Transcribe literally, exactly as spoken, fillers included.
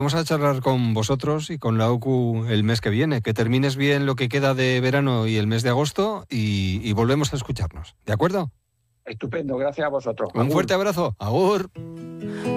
Vamos a charlar con vosotros y con la O C U el mes que viene. Que termines bien lo que queda de verano y el mes de agosto y, y volvemos a escucharnos. ¿De acuerdo? Estupendo, gracias a vosotros. Un Agur. fuerte abrazo. Agur.